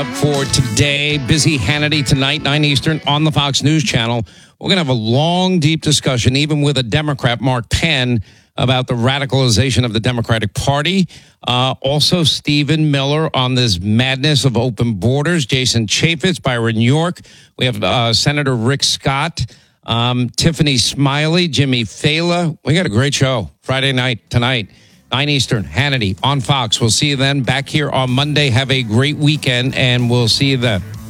For today, busy Hannity tonight, 9 Eastern, on the Fox News Channel. We're going to have a long, deep discussion, even with a Democrat, Mark Penn, about the radicalization of the Democratic Party. Also, Stephen Miller on this madness of open borders. Jason Chaffetz, Byron York. We have Senator Rick Scott, Tiffany Smiley, Jimmy Fela. We got a great show Friday night, tonight. 9 Eastern, Hannity on Fox. We'll see you then back here on Monday. Have a great weekend, and we'll see you then.